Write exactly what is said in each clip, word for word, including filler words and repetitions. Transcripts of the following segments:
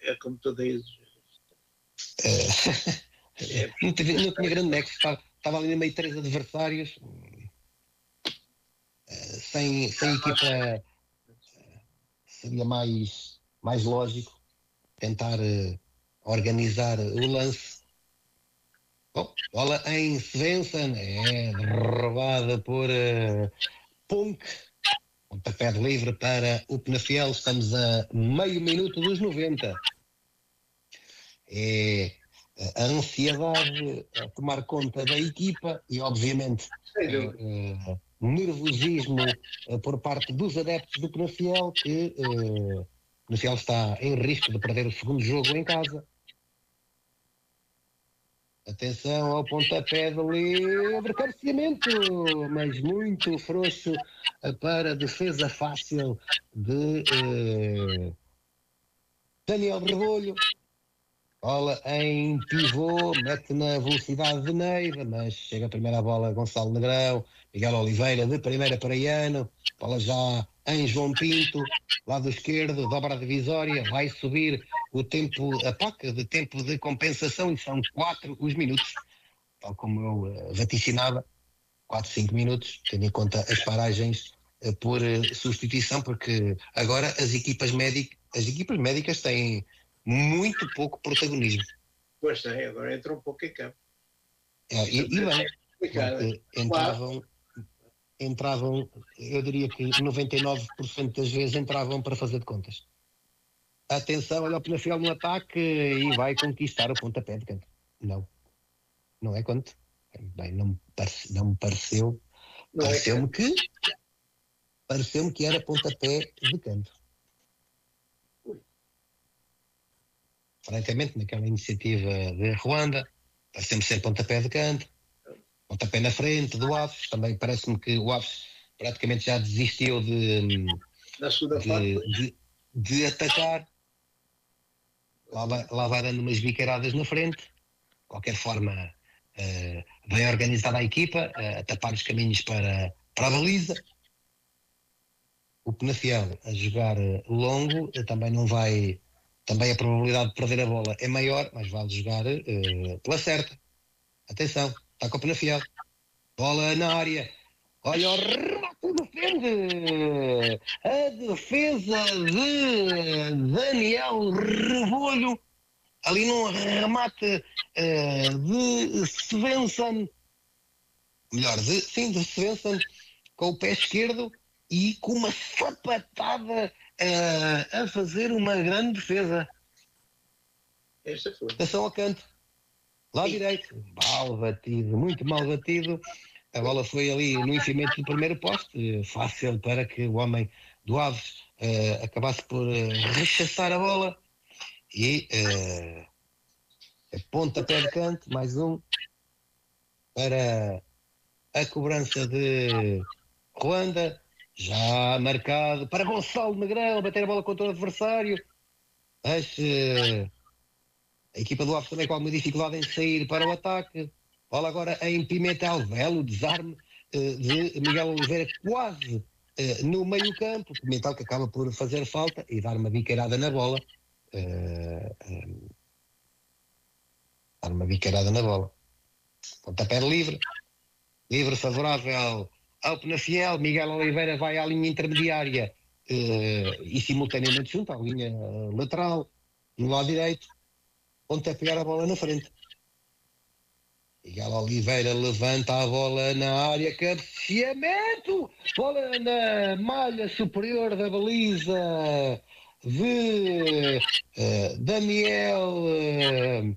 é como tu dizes. É, não, teve, não tinha grande nexo, estava, estava ali no meio de três adversários, sem, sem equipa, seria mais, mais lógico tentar uh, organizar o lance. Bom, bola em Svensson, é derrubada por uh, Punk, pontapé de livre para o Penafiel, estamos a meio minuto dos noventa. É a ansiedade a tomar conta da equipa e, obviamente, uh, uh, nervosismo uh, por parte dos adeptos do Penafiel, que uh, o Penafiel está em risco de perder o segundo jogo em casa. Atenção ao pontapé de livre, cabeceamento, mas muito frouxo uh, para defesa fácil de uh, Daniel Rebolho. Bola em pivô, mete na velocidade de Neiva, mas chega a primeira bola Gonçalo Negrão, Miguel Oliveira de primeira para Iano, bola já em João Pinto, lado esquerdo, dobra a divisória, vai subir o tempo, a placa de tempo de compensação, e são quatro os minutos, tal como eu uh, vaticinava, quatro, cinco minutos, tendo em conta as paragens uh, por uh, substituição, porque agora as equipas médicas, as equipas médicas têm muito pouco protagonismo. Pois é, agora entra um pouco em campo. É, e, e bem, porque entravam, entravam, eu diria que noventa e nove por cento das vezes entravam para fazer de contas. Atenção, olha o Penafiel no ataque e vai conquistar o pontapé de canto. Não, não é quanto? Bem, não me, parece, não me pareceu, não pareceu-me é que pareceu-me que era pontapé de canto. Francamente, naquela iniciativa de Ruanda, parecemos ser pontapé de canto, pontapé na frente do Aves. Também parece-me que o Aves praticamente já desistiu de, de, de, de atacar. Lá vai, lá vai dando umas biqueiradas na frente. De qualquer forma, uh, bem organizada a equipa, uh, a tapar os caminhos para, para a baliza. O Penafiel a jogar longo uh, também não vai. Também a probabilidade de perder a bola é maior, mas vale jogar uh, pela certa. Atenção, está com o Penafiel. Bola na área. Olha o remate, defende. A defesa de Daniel Rebolho. Ali num remate uh, de Svensson. Melhor, de, sim, de Svensson, com o pé esquerdo e com uma sapatada Uh, a fazer uma grande defesa. Esta foi. Atenção ao canto. Lá Sim. direito. Mal batido, muito mal batido. A bola foi ali no enchimento do primeiro poste. Fácil para que o homem do Aves uh, acabasse por uh, rechaçar a bola. E uh, a pontapé de canto, mais um, para a cobrança de Ruanda. Já marcado para Gonçalo Negrão, bater a bola contra o adversário. Mas uh, a equipa do Aves também com alguma dificuldade em sair para o ataque. Bola agora em Pimentel, belo desarme uh, de Miguel Oliveira, quase uh, no meio campo. Pimentel que acaba por fazer falta e dar uma biqueirada na bola. Uh, um, dar uma biqueirada na bola. Pontapé livre. Livre favorável ao Penafiel. Miguel Oliveira vai à linha intermediária uh, e simultaneamente junto à linha uh, lateral, no lado direito, onde é pegar a bola na frente. Miguel Oliveira levanta a bola na área, cabeceamento, bola na malha superior da baliza de uh, Daniel uh,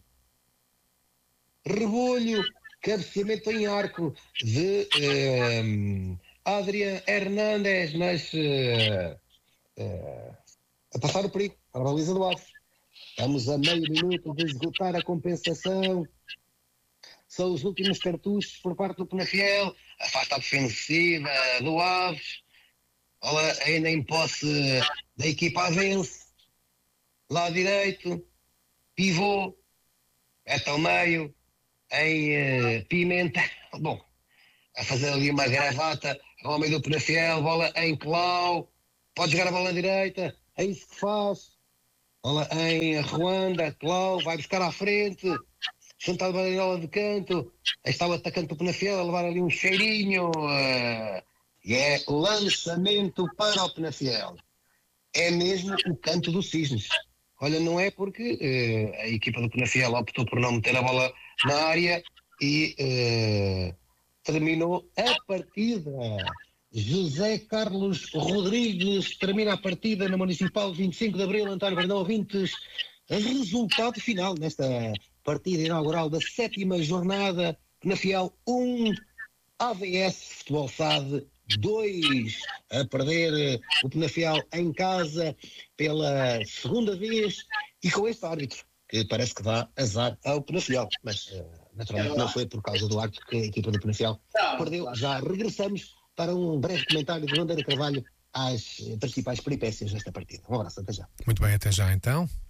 Rebolho. Cabeceamento em arco de uh, Adrian Hernández, mas uh, uh, a passar o perigo para a baliza do Aves. Estamos a meio minuto de esgotar a compensação. São os últimos cartuchos por parte do Penafiel. Afasta a defensiva do Aves. Olha, ainda em posse da equipa Avense. Lado direito. Pivô. Mete ao meio. Em uh, Pimenta, bom, a fazer ali uma gravata ao homem do Penafiel, bola em Clau, pode jogar a bola à direita, é isso que faz. Olha, em Ruanda, Clau, vai buscar à frente, junto à bandeira de canto, aí está o atacante do Penafiel a levar ali um cheirinho, uh, e é lançamento para o Penafiel. É mesmo o canto dos cisnes. Olha, não é porque uh, a equipa do Penafiel optou por não meter a bola na área e uh, terminou a partida. José Carlos Rodrigues termina a partida na Municipal vinte e cinco de Abril. António Brandão, ouvintes, resultado final nesta partida inaugural da sétima jornada. Penafiel um, A V S Futebol S A D dois, a perder o Penafiel em casa pela segunda vez e com este árbitro que parece que dá azar ao Penafiel, mas naturalmente não foi por causa do árbitro que a equipa do Penafiel perdeu. Já regressamos para um breve comentário de Bandeira Carvalho às principais peripécias desta partida. Um abraço, até já. Muito bem, até já então.